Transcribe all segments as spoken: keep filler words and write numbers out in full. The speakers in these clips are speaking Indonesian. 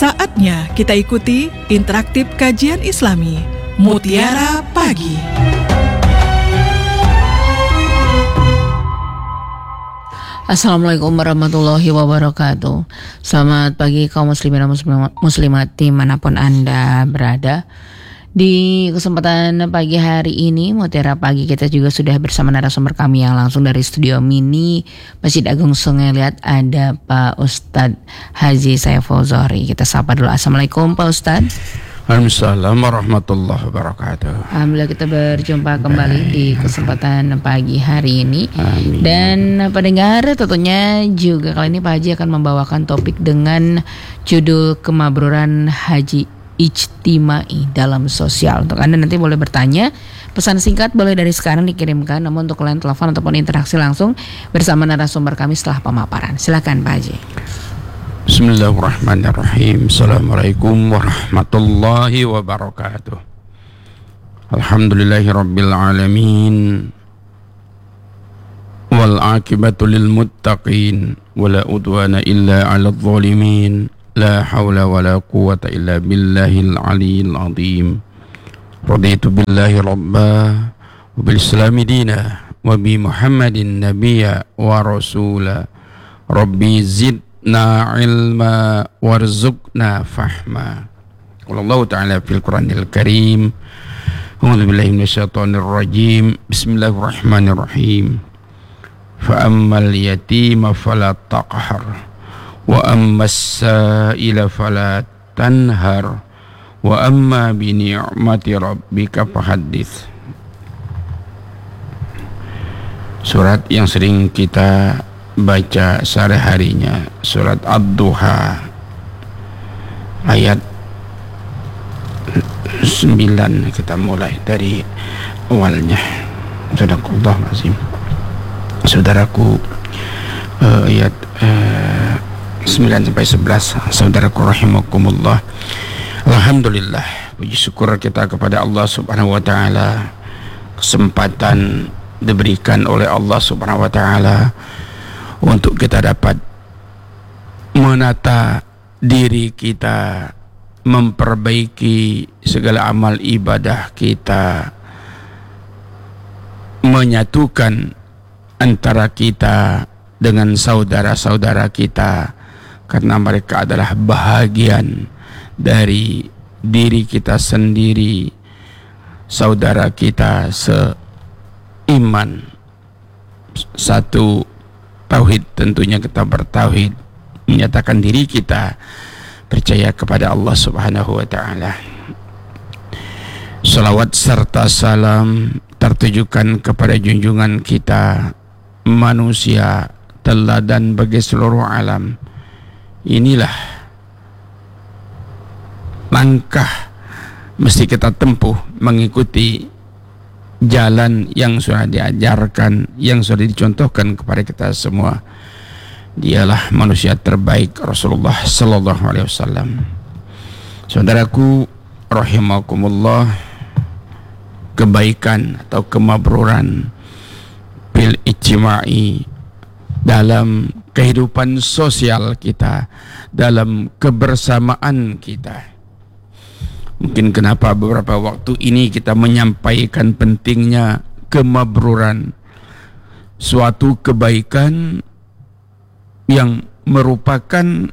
Saatnya kita ikuti interaktif kajian Islami Mutiara Pagi. Assalamualaikum warahmatullahi wabarakatuh. Selamat pagi kaum muslimin dan muslimat dimanapun Anda berada. Di kesempatan pagi hari ini Mutiara Pagi kita juga sudah bersama narasumber kami yang langsung dari studio mini Masjid Agung Sungai Liat. Ada Pak Ustadz Haji Saiful Zohri. Kita sapa dulu. Assalamualaikum Pak Ustadz. Waalaikumsalam warahmatullahi wabarakatuh. Alhamdulillah kita berjumpa kembali di kesempatan pagi hari ini. Amin. Dan pendengar tentunya juga kali ini Pak Haji akan membawakan topik dengan judul Kemabruran Haji Ijtimai dalam sosial. Untuk Anda nanti boleh bertanya, pesan singkat boleh dari sekarang dikirimkan, namun untuk line telepon ataupun interaksi langsung bersama narasumber kami setelah pemaparan. Silakan Pak Haji. Bismillahirrahmanirrahim. Assalamualaikum warahmatullahi wabarakatuh. Alhamdulillahirabbil alamin. Wal aqibatu lil muttaqin wala udwana illa 'alal zalimin. La haula wala quwwata illa billahil aliyyil azim. Raditu billahi rabba wa bil islami dina wa bi Muhammadin nabiyya wa rasula. Rabbi zidna ilma warzuqna fahma. Qala Allah ta'ala fil Qur'anil Karim. A'udzu billahi minasyaitonir rajim. Bismillahirrahmanirrahim. Fa ammal yatima fala taqhar wa ammas sa'ila fala tanhar wa amma bi ni'mati rabbika fahaddits. Surat yang sering kita baca sehari-harinya, surat Ad-Duha ayat sembilan. Kita mulai dari awalnya. Sadaqallahul azim. Saudaraku, uh, ayat uh, sembilan sampai sebelas. Saudaraku rahimakumullah. Alhamdulillah, puji syukur kita kepada Allah Subhanahu wa taala, kesempatan diberikan oleh Allah Subhanahu wa taala untuk kita dapat menata diri kita, memperbaiki segala amal ibadah kita, menyatukan antara kita dengan saudara-saudara kita, karena mereka adalah bahagian dari diri kita sendiri, saudara kita seiman. Satu tauhid, tentunya kita bertauhid, menyatakan diri kita percaya kepada Allah Subhanahu wa taala. Salawat serta salam tertujukan kepada junjungan kita, manusia teladan bagi seluruh alam. Inilah langkah mesti kita tempuh mengikuti jalan yang sudah diajarkan, yang sudah dicontohkan kepada kita semua. Dialah manusia terbaik, Rasulullah sallallahu alaihi wasallam. Saudaraku rahimakumullah, kebaikan atau kemabruran bil ijtimai dalam kehidupan sosial kita, dalam kebersamaan kita. Mungkin kenapa beberapa waktu ini kita menyampaikan pentingnya kemabruran, suatu kebaikan yang merupakan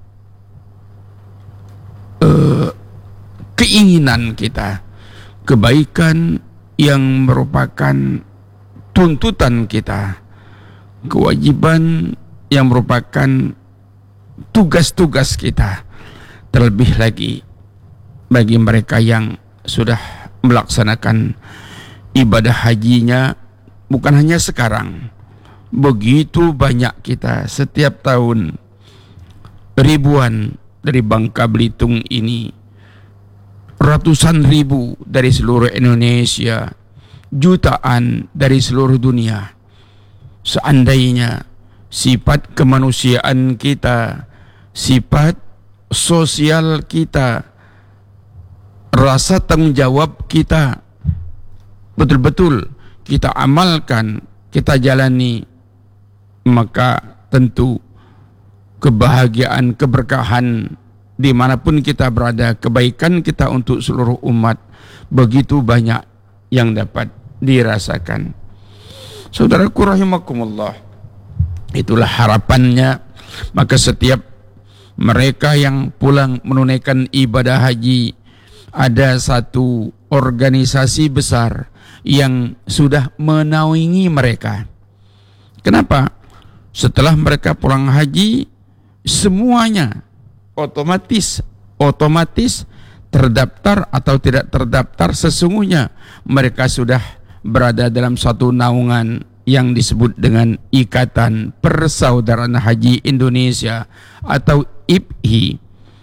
uh, keinginan kita, kebaikan yang merupakan tuntutan kita, kewajiban yang merupakan tugas-tugas kita. Terlebih lagi bagi mereka yang sudah melaksanakan ibadah hajinya bukan hanya sekarang. Begitu banyak kita setiap tahun, ribuan dari Bangka Belitung ini, ratusan ribu dari seluruh Indonesia, jutaan dari seluruh dunia. Seandainya sifat kemanusiaan kita, sifat sosial kita, rasa tanggung jawab kita betul-betul kita amalkan, kita jalani, maka tentu kebahagiaan, keberkahan dimanapun kita berada, kebaikan kita untuk seluruh umat begitu banyak yang dapat dirasakan. Saudaraku rahimakumullah, itulah harapannya. Maka setiap mereka yang pulang menunaikan ibadah haji, ada satu organisasi besar yang sudah menaungi mereka. Kenapa? Setelah mereka pulang haji, semuanya otomatis otomatis terdaftar atau tidak terdaftar, sesungguhnya mereka sudah berada dalam satu naungan yang disebut dengan Ikatan Persaudaraan Haji Indonesia atau I P H I.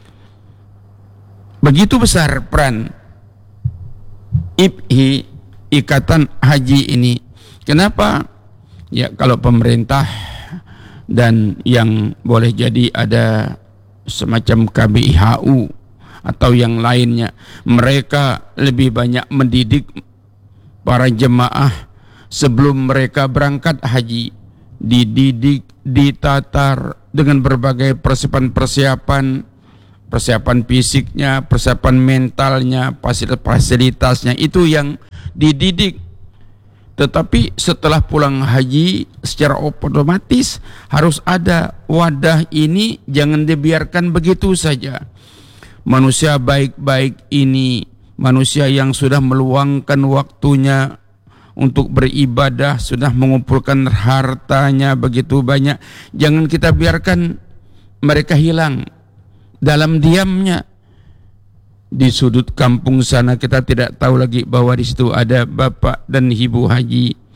Begitu besar peran I P H I, Ikatan Haji ini. Kenapa? Ya, kalau pemerintah dan yang boleh jadi ada semacam K B I H U atau yang lainnya, mereka lebih banyak mendidik para jemaah sebelum mereka berangkat haji, dididik, ditatar dengan berbagai persiapan-persiapan, persiapan fisiknya, persiapan mentalnya, fasilitas-fasilitasnya, itu yang dididik. Tetapi setelah pulang haji, secara otomatis harus ada wadah ini, jangan dibiarkan begitu saja. Manusia baik-baik ini, manusia yang sudah meluangkan waktunya untuk beribadah, sudah mengumpulkan hartanya begitu banyak, jangan kita biarkan mereka hilang dalam diamnya. Di sudut kampung sana kita tidak tahu lagi bahwa di situ ada bapak dan ibu haji.